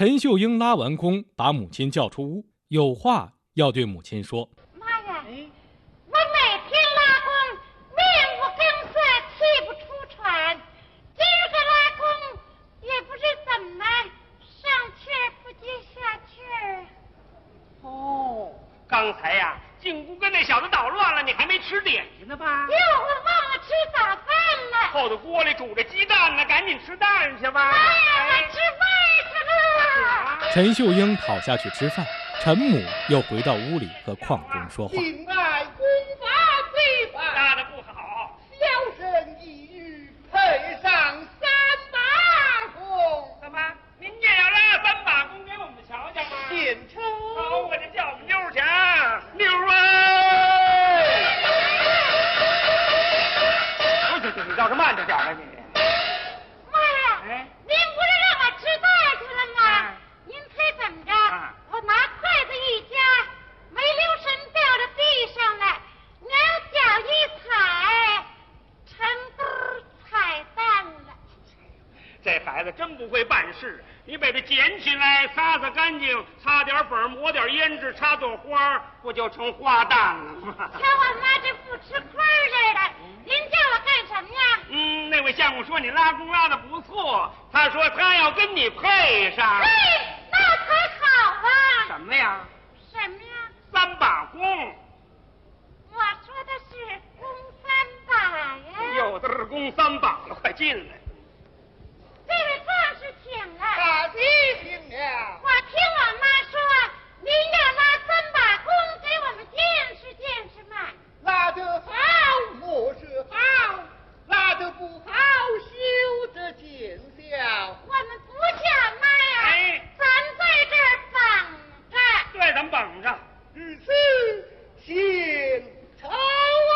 陈秀英拉完弓，把母亲叫出屋，有话要对母亲说。 妈呀，我每天拉弓，面无更色，气不出喘。今儿个拉弓，也不知怎么上气儿不接下气儿。 哦，刚才呀，进屋跟那小子捣乱了，你还没吃点心呢吧？ 哟，我忘了吃早饭了。 后头锅里煮着鸡蛋呢，赶紧吃蛋去吧。 妈呀，我吃饭去了。 陈秀英跑下去吃饭，陈母又回到屋里和邝中说话。 敬爱功法非凡， 拉得不好， 小生一语配上3把弓。 怎么？您也要拉3把弓给我们瞧瞧吗？ 献丑。 好，我就叫我们妞儿去啊，妞儿啊！你倒是慢着点啊你。 妈呀，您不是让我吃饭去了吗？您猜怎么着？我拿筷子一夹，没留神掉到地上了，娘脚一踩，成堆踩蛋了。 这孩子真不会办事，你把它捡起来，擦擦干净，擦点粉，抹点胭脂，插朵花，不就成花旦了吗？ 瞧我妈这不吃亏似的，您叫我干什么呀？ 那位相公说你拉弓拉得不错，他说他要跟你配上。 嘿，那才好啊！ 什么呀什么呀 ？3把弓。 我说的是弓3把呀。 有的是弓3把了，快进来。 这位壮士请了。 大吉请了。 我听我妈说，您要拉3把弓给我们见识见识嘛。 拉得好，莫是好；拉得不好，休得见笑。 我们不叫妈呀，咱在这儿绑着。 对，咱们绑着。 如此，献丑啊！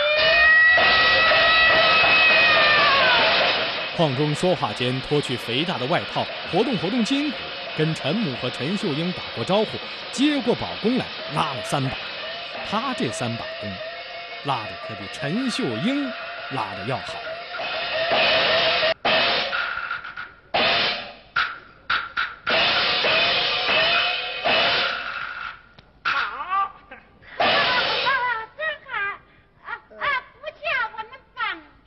邝中说话间脱去肥大的外套，活动活动筋骨，跟陈母和陈秀英打过招呼，接过宝弓来拉了3把。他这3把弓，拉的可比陈秀英拉的要好。 好， 真好不叫我们绑着。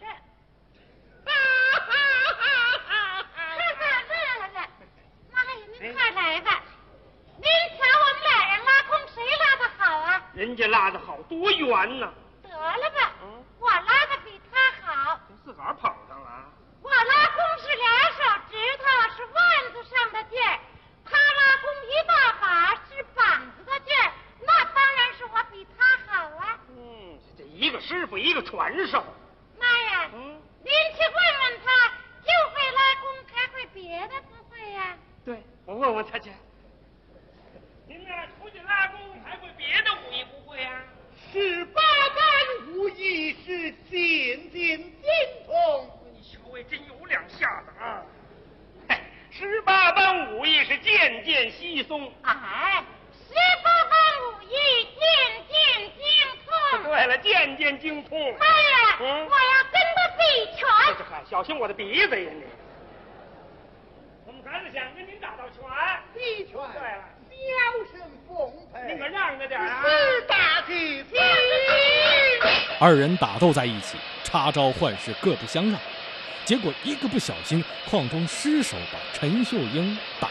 乐了，妈呀，您快来吧。您瞧我们俩人拉弓，谁拉得好啊？ 人家拉得好，多圆呢。 得了吧，我拉的比他好。 自个儿捧上了。 我拉弓是2手指头，是腕子上的劲儿；他拉弓1大把，是膀子的劲儿。那当然是我比他好啊。 这一个师傅一个传授。 妈呀，您去问问他，就会拉弓，还会别的不会呀？ 对，我问问他去。您呢，出去拉弓还会别的武艺不会呀 18般武艺是渐渐精通。 你稍微真有两下子啊！18般武艺是渐渐稀松。 哎，18般武艺渐渐精通。 对了，渐渐精通。 妈呀，我要跟他比拳。 小心我的鼻子呀你！我们孩子想跟您打道拳。 比拳。 对了， 小生奉陪。 您可让着点啊！ 是大吉子。 2人打斗在一起，插招换式，各不相让。结果一个不小心，邝中失手把陈秀英打了。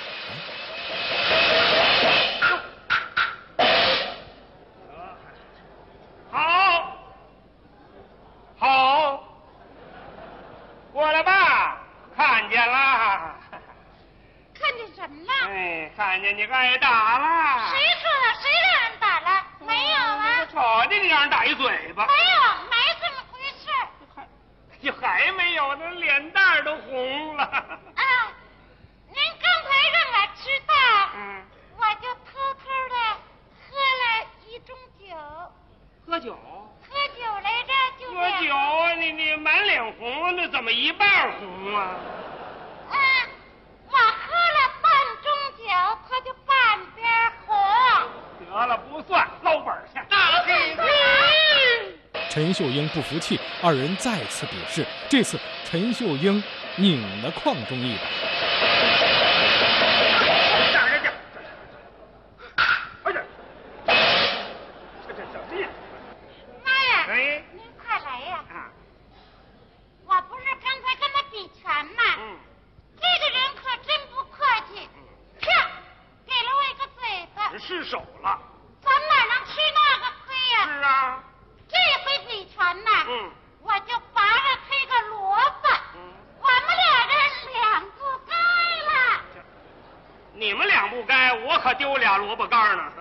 好，过来吧，看见了。 看见什么了？ 看见你挨打了。 谁说的？谁让人打了？没有啊。 我瞅见你让人打一嘴巴。 没有，没这么回事。 还没有呢，脸蛋都红了。 您刚才让我知道，我就偷偷的喝了1盅酒。 喝酒？ 喝酒来着，就喝酒，你满脸红，那怎么一半红啊？ 我喝了半盅酒，他就半边红。 得了，不算，捞本去。 大吉子。 陈秀英不服气，2人再次比试。这次陈秀英拧了邝中一把。 手了。 咱哪能吃那个亏呀？ 是啊。 这回比拳呐，我就拔了他个萝卜。我们俩人两不该了。 你们俩不该，我可丢俩萝卜干呢。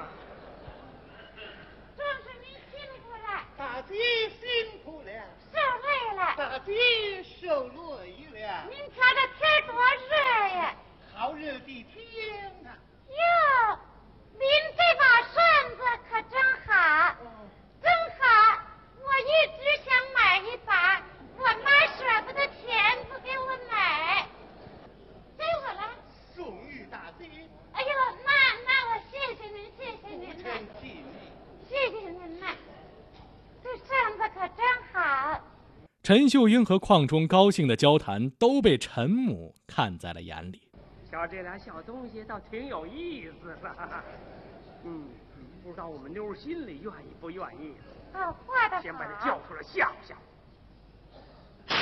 正是您辛苦了。 大姐辛苦了。 受累了。 大姐受累了。 您瞧这天多热呀！ 好热的天呐！ 哟，您这把扇子可真好，真好！我一直想买一把，我妈舍不得钱不给我买，给我了。 送与大姐。 哎呦，那我谢谢您，谢谢您呐，谢谢您呐，这扇子可真好。 陈秀英和邝忠高兴的交谈都被陈母看在了眼里。 瞧这俩小东西倒挺有意思的。不知道我们妞儿心里愿意不愿意。 画的好。 先把他叫出来吓唬吓唬。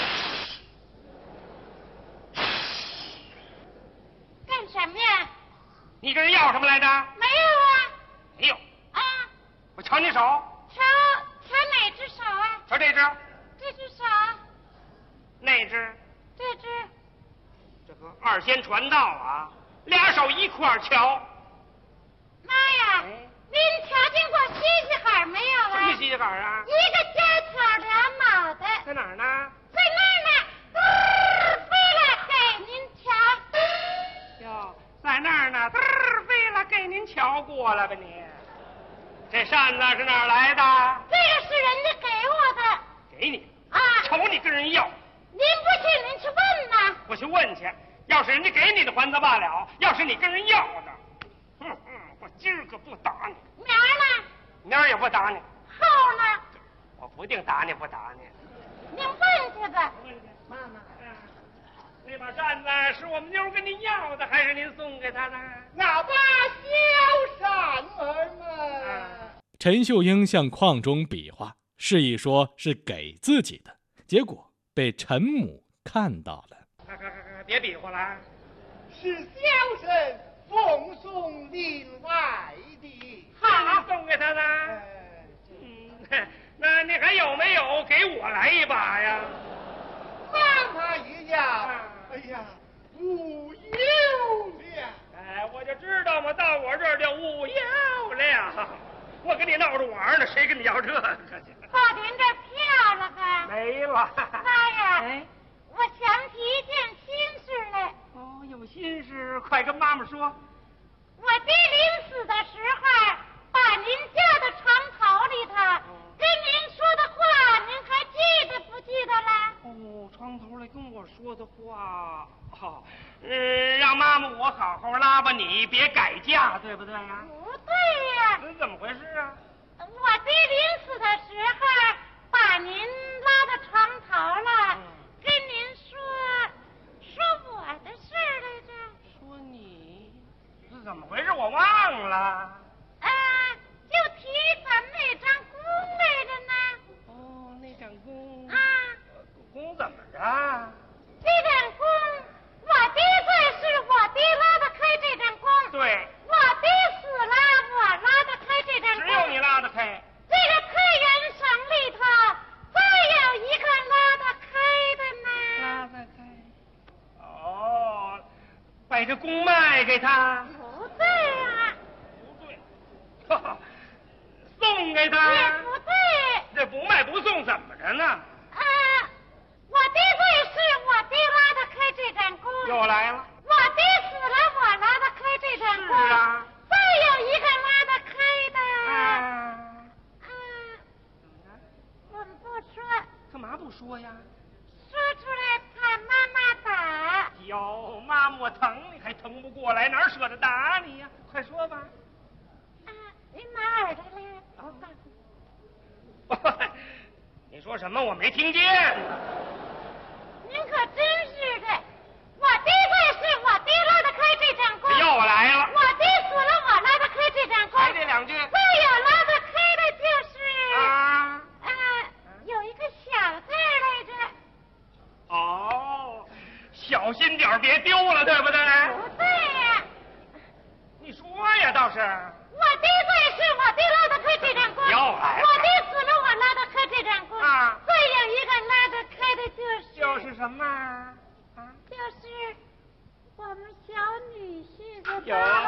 干什么呀？ 你跟人要什么来着？ 没有啊。 没有。 啊。 我瞧你手。 瞧哪只手啊？ 瞧这只。 这只手。 那只。 这只。 这个二仙传道啊，俩手一块儿瞧。 妈呀！您瞧见过西西海没有啊？ 什么西西海啊？ 一个尖挑俩脑袋。 在哪儿呢？ 在那儿呢，飞了给您瞧。 哟，在那儿呢，飞了给您瞧过了吧你？这扇子是哪儿来的？ 这个是人家给我的。 给你啊？ 瞅你跟人要。 您不信，您去问呐。 我去问去，要是人家给你的还则罢了，要是你跟人要的，我今儿可不打你。 明儿呢？ 明儿也不打你。 后呢？ 我不定打你不打你。 您问去吧。 妈妈，那把扇子是我们妞跟您要的，还是您送给她的？ 那把小扇儿嘛。 陈秀英向邝忠比划，示意说是给自己的，结果被陈母看到了。 别比划了， 是小生奉送另外的。 好，送给他的。那你还有没有给我来一把呀？ 妈妈一样。哎呀，无有了。 我就知道嘛，到我这儿就无有了。我跟你闹着玩呢，谁跟你要这个去？ 把您这票了吧？ 没了。 妈呀！我想起一件心事来。 有心事，快跟妈妈说。 我爹临死的时候，把您架到床头里头，跟您说的话，您还记得不记得了？ 床头里跟我说的话，让妈妈我好好拉吧你，别改嫁，对不对呀？ 不对呀。 怎么回事啊？ 我爹临死的时候，把您拉到床头了，跟您说我的事儿来着。 说你是怎么回事？我忘了。 就提咱们那张弓来着呢。 那张弓。弓怎么着？ 这张弓，我爹在世，我爹拉得开这张弓。 对。 我爹死了，我拉得开这张弓。 只有你拉得开。 这个太原省里头，再有一个拉得开的呢。 拉得开。把这弓卖给他。 不对啊。 不对。送给他。 也不对。 这不卖不送怎么着呢？ 我爹在世，我爹拉得开这张弓。 又来了。 我爹死了，我拉得开这张弓。 是啊。 再有一个拉得开的。我们不说。 干嘛不说呀？ 说出来怕妈妈打。 哟，妈妈我疼你还疼不过来，哪舍得打你呀？快说吧。 您拿耳朵来。 你说什么？我没听见。 您可真是的，我爹在世，我爹拉得开这张弓。 又来了。 我爹死了，我拉得开这张弓。 还这两句。 再有拉得开的就是有一个小字来着。 小心点别丢了，对不对？ 不对呀。 你说呀，倒是。 我的最是我的拉得开这张弓，我的死了我拉得开这张弓啊， 再有一个拉得开的就是什么？ 就是我们小女婿的有。